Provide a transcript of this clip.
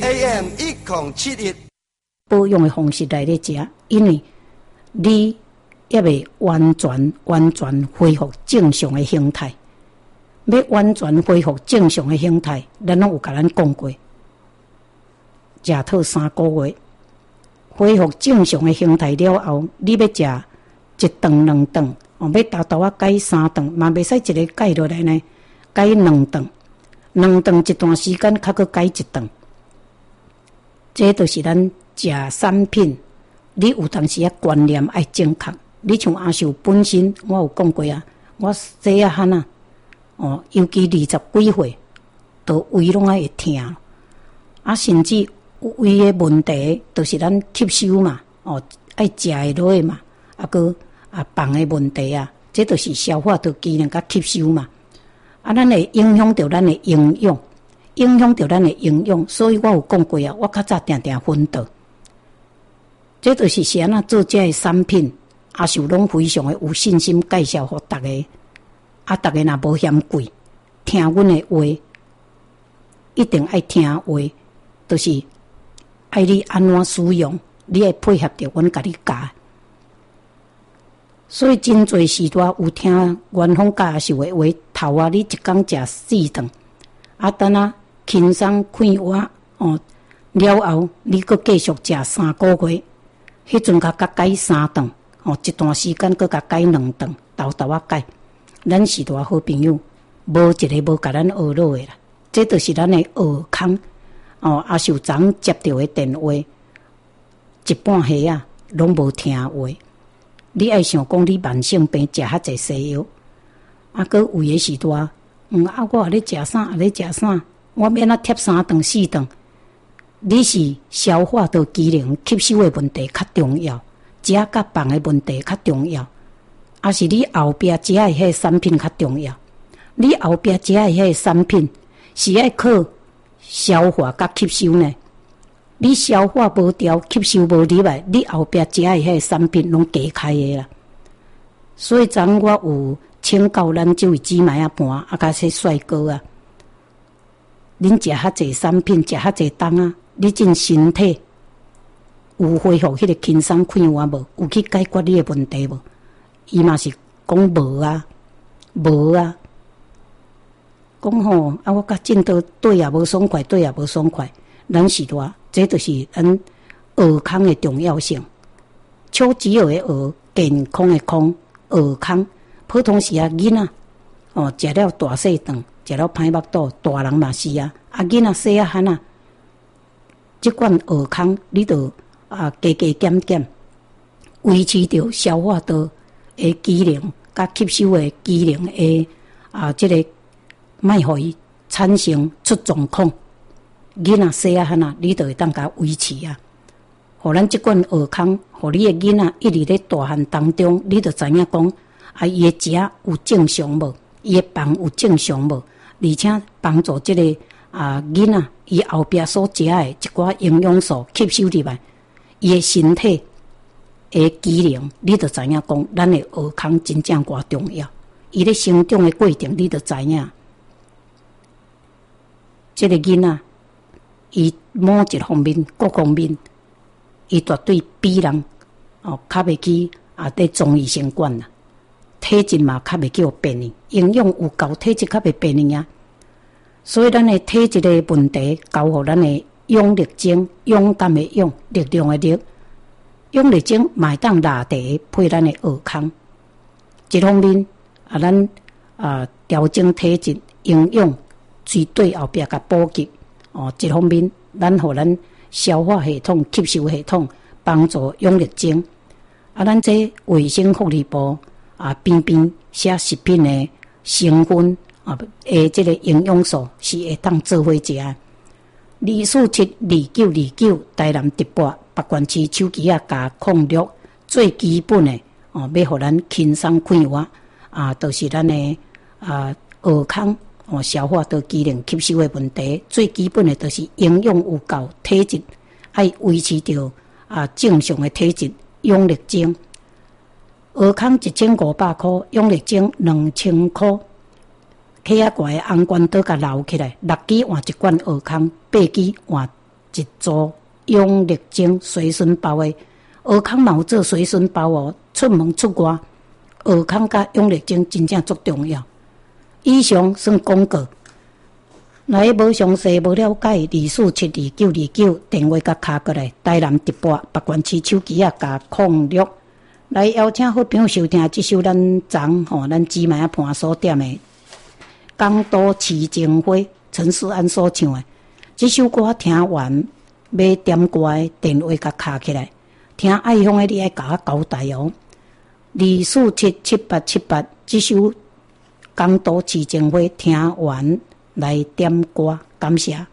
AM 1071。 保养的方式来咧食，因为你也未完全恢复正常的形态。要完全恢复正常的形态，咱拢有甲咱讲过，食套3个月，恢复正常的形态了后，你要食1顿2顿，要豆豆改3顿，嘛袂使一个改落来呢，改2顿，2顿一段时间，较佫改1顿。这就是咱食产品，你有当时观念要正确。你像阿秀本身，我有讲过啊，我这啊汉啊。尤其20几岁，都胃拢会痛，甚至有胃的问题，就是咱吸收嘛，爱食的落嘛，放的问题啊，这就是消化道机能甲吸收嘛，咱会影响到咱的营养，所以我有讲过啊，我较早定昏倒，这就是是安怎做这的产品，阿秀拢非常的有信心介绍给大家。大家若无嫌贵，听阮的话，一定爱听话，就是爱你安怎使用，你会配合着阮甲你教。所以真侪时段有听元芳教授的话，头你一工食4顿，等轻松快活了后，你搁继续食3个月，迄阵甲改3顿，一段时间搁甲改2顿，豆改。咱是大好朋友，无一个无甲咱学落的啦。这就是咱的学空。阿秀昨接到的电话，一半下啊，拢无听话。你爱想讲你慢性病食遐济西药，搁有的时段，我咧食啥，我免贴3顿4顿。你是消化道机能吸收的问题较重要，食甲放的问题较重要。是你后壁食的迄个产品较重要。你后壁食的迄个产品是要靠消化甲吸收呢。你消化无掉，吸收无入来，你后壁食的迄个产品拢加开的啦。所以昨我有请教咱这位姊妹啊盘甲说帅哥啊，恁食遐济产品，食遐济冬啊，你真身体有恢复迄个轻松快活无？有去解决你的问题无？伊嘛是讲无啊，讲吼我甲进到对也无爽快，咱是话，这就是咱学康的重要性。超只有的学，健康的康，学康。普通时囡仔食了大细肠，食了歹腹肚，大人嘛是囡仔细汉啊，即款学康你着加减，维持着消化道的机能，甲吸收的机能的这个，莫互伊产生出状况。囡仔细汉你就会当甲维持互咱即款学康，互你的囡仔一直咧大汉当中，你就知影讲伊的食有正常无，伊的放有正常无，而且帮助即个囡仔伊后壁所食的一寡营养素吸收入来，伊的身体的机能，你就知影讲，咱的学康真正偌重要。伊咧成长的过程，你就知影，这个囡仔，伊某一方面、各方面，伊绝对比人较袂去得综艺性冠啦。体质嘛较袂叫变异，营养有够，体质较袂变异啊。所以咱的体质的问题，交互咱的勇力精、勇敢的勇、力量的力。用力精嘛会当拉地配咱的学康，一方面咱调整体质营养，绝对后壁甲补给一方面咱互咱消化系统、吸收系统帮助用力精咱这卫生福利部边写食品的成分的这个营养素是会当做伙食2472929台南直播北关市手机加控录最基本的要互咱轻松快活就是咱的学康消化道机能吸收的问题，最基本的就是营养有够，体质要维持着正常的体质，养力精学康1500块，养力精2000块，起怪红关刀甲留起来，6支换一罐学康，8支换一组永历经随身包的，尔康嘛有做随身包哦，出门出外，尔康甲永历经真正足重要。以上算广告。若无详细无了解，24722929电话甲卡过来，台南直播北关市手机啊加06，来邀请好朋友收听这首咱咱姊妹伴所点的《港都市情花》，陈思安所唱的。这首歌听完要点歌的电话甲卡起来，听爱乡的你爱甲我交代哦。2477878这首《港都市情花》听完来点歌，感谢。